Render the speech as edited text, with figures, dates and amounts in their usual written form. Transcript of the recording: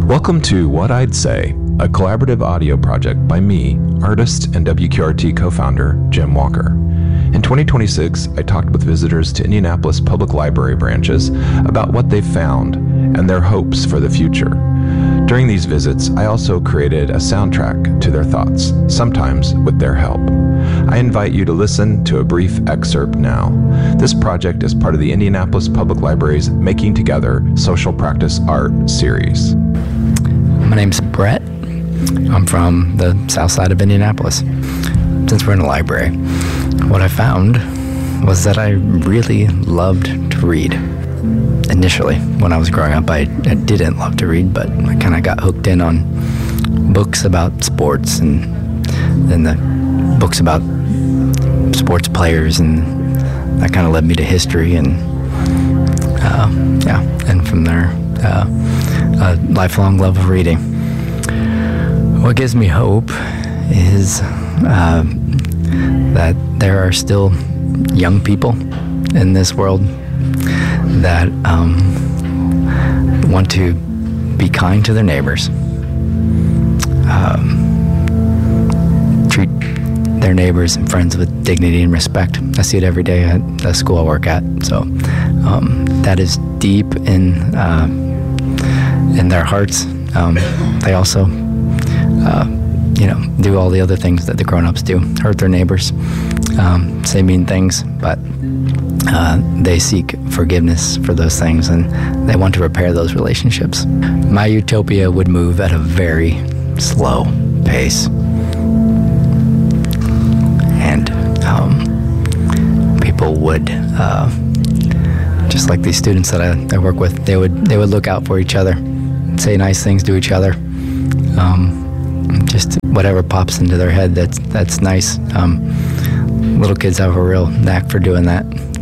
Welcome to What I'd Say, a collaborative audio project by me, artist and WQRT co-founder Jim Walker. In 2026, I talked with visitors to Indianapolis Public Library branches about what they found and their hopes for the future. During these visits, I also created a soundtrack to their thoughts, sometimes with their help. I invite you to listen to a brief excerpt now. This project is part of the Indianapolis Public Library's Making Together Social Practice Art series. My name's Brett. I'm from the south side of Indianapolis. Since we're in a library, what I found was that I really loved to read. Initially, when I was growing up, I didn't love to read, but I kind of got hooked in on books about sports and then the books about sports players, and that kind of led me to history, and and from there, a lifelong love of reading. What gives me hope is that there are still young people in this world that want to be kind to their neighbors, treat their neighbors and friends with dignity and respect. I see it every day at the school I work at. So that is deep in their hearts. They also, do all the other things that the grown-ups do, hurt their neighbors, say mean things, but they seek forgiveness for those things, and they want to repair those relationships. My utopia would move at a very slow pace. And people would, just like these students that I work with, they would look out for each other, say nice things to each other. Just whatever pops into their head that's nice. Little kids have a real knack for doing that.